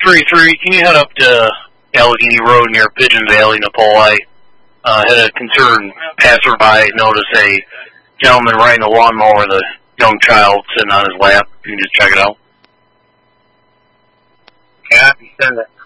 633, can you head up to Allegheny Road near Pigeon Valley, Napoli? Had a concerned passerby notice a gentleman riding a lawnmower with a young child sitting on his lap. You can just check it out. Yeah, I can send it.